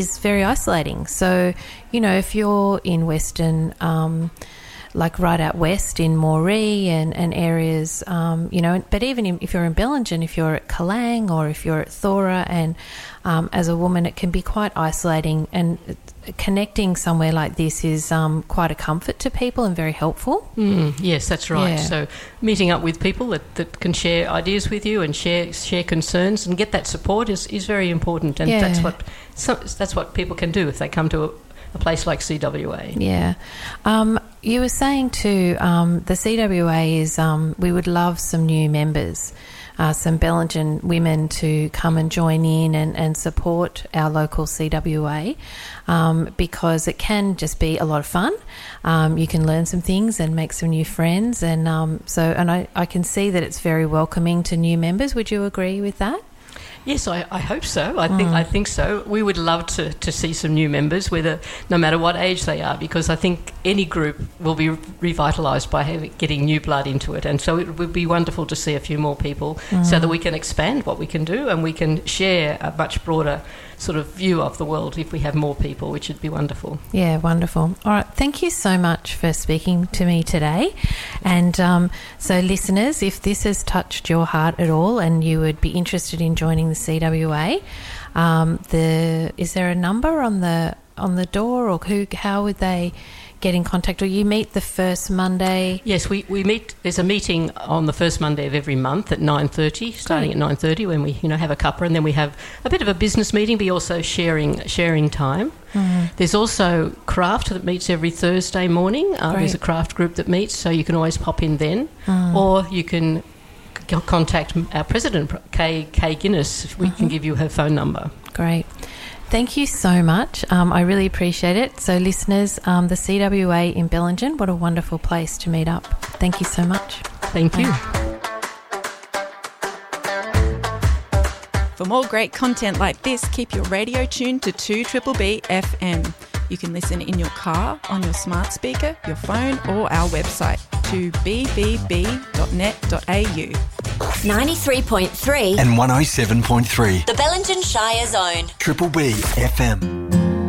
is very isolating. So, if you're in Western, like right out west in Moree and areas, but even if you're in Bellingen, if you're at Kalang or if you're at Thora, and as a woman, it can be quite isolating, and connecting somewhere like this is quite a comfort to people and very helpful. Yes, that's right. Yeah. So meeting up with people that can share ideas with you and share concerns and get that support is very important, and that's what people can do if they come to a place like CWA. Yeah. You were saying too, the CWA is, we would love some new members, some Bellingen women to come and join in and support our local CWA, because it can just be a lot of fun. You can learn some things and make some new friends, and I can see that it's very welcoming to new members. Would you agree with that? Yes, I hope so. I think so. We would love to see some new members, no matter what age they are, because I think any group will be revitalised by getting new blood into it. And so it would be wonderful to see a few more people so that we can expand what we can do and we can share a much broader sort of view of the world if we have more people, which would be wonderful. Yeah, wonderful. All right, thank you so much for speaking to me today. And so listeners, if this has touched your heart at all and you would be interested in joining the CWA, is there a number on the door, or how would they get in contact? Or you meet the first Monday? Yes, we meet. There's a meeting on the first Monday of every month at 9:30, starting at 9:30, when we have a cuppa, and then we have a bit of a business meeting, but also sharing time. There's also craft that meets every Thursday morning. There's a craft group that meets, so you can always pop in then, or you can contact our president, Kay Guinness. We can give you her phone number. Great. Thank you so much. I really appreciate it. So listeners, the CWA in Bellingen, what a wonderful place to meet up. Thank you so much. Thank you. For more great content like this, keep your radio tuned to 2BBB FM. You can listen in your car, on your smart speaker, your phone, or our website, 2bbb.net.au. 93.3 and 107.3. The Bellingen Shire Zone. Triple B FM.